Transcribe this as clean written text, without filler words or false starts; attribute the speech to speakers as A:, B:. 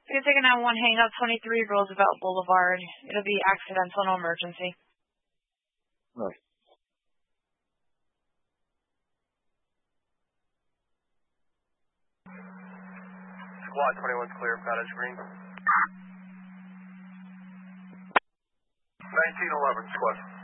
A: You're taking on 1 hang up, 23 Roosevelt Boulevard. It'll be accidental, no emergency.
B: Right.
C: Squad 21 clear, Cottage Green. 1911, squad.